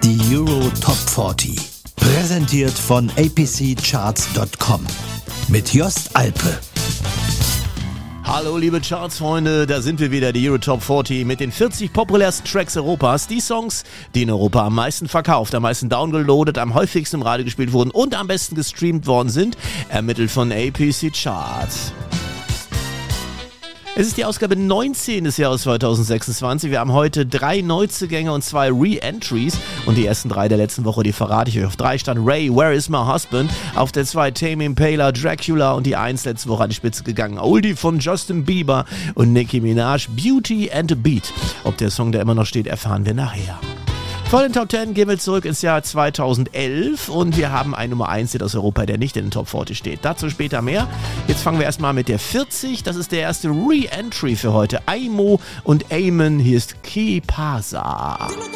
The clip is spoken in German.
Die Euro Top 40. Präsentiert von apccharts.com. Mit Jost Alpe. Hallo liebe Charts-Freunde, da sind wir wieder, die Euro Top 40 mit den 40 populärsten Tracks Europas. Die Songs, die in Europa am meisten verkauft, am meisten downgeloadet, am häufigsten im Radio gespielt wurden und am besten gestreamt worden sind, ermittelt von APC Charts. Es ist die Ausgabe 19 des Jahres 2026. Wir haben heute 3 Neuzugänge und 2 Re-Entries. Und die ersten 3 der letzten Woche, die verrate ich euch. Auf 3 stand Ray, Where is my husband? Auf der 2 Tame Impala, Dracula. Und die 1 letzte Woche an die Spitze gegangen. Oldie von Justin Bieber und Nicki Minaj, Beauty and a Beat. Ob der Song da immer noch steht, erfahren wir nachher. Vor den Top 10 gehen wir zurück ins Jahr 2011 und wir haben einen Nummer 1 Hit aus Europa, der nicht in den Top 40 steht. Dazu später mehr. Jetzt fangen wir erstmal mit der 40. Das ist der erste Re-Entry für heute. Aimo und Eamon. Hier ist Kipasa.